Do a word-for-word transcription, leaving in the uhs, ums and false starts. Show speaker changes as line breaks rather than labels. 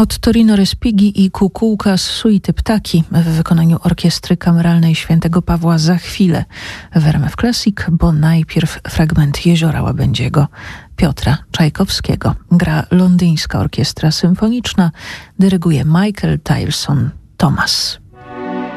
Od Torino Respighi i Kukułka z suity Ptaki w wykonaniu Orkiestry Kameralnej Świętego Pawła za chwilę w R M F Classic, bo najpierw fragment Jeziora Łabędziego Piotra Czajkowskiego. Gra Londyńska Orkiestra Symfoniczna, dyryguje Michael Tylson Thomas.